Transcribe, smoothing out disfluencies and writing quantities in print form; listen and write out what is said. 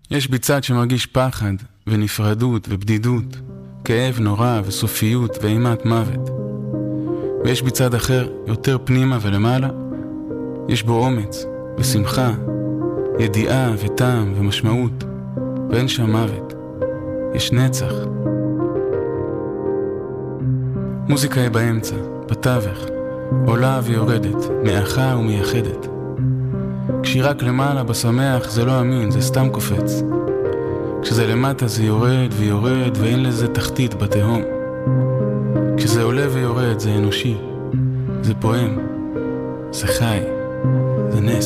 יש בי צד שמרגיש פחד ונפרדות ובדידות, כאב נורא וסופיות ואימת מוות. ויש בי צד אחר, יותר פנימה ולמעלה, יש בו אומץ ושמחה, ידיעה וטעם ומשמעות, ואין שם מוות. יש נצח. מוזיקה היא באמצע, בתווך, עולה ויורדת, מאחה ומייחדת. כשהיא רק למעלה בשמח זה לא אמין, זה סתם קופץ. כשזה למטה זה יורד ויורד ואין לזה תחתית בתהום. כשזה עולה ויורד זה אנושי, זה פועם, זה חי, זה נס.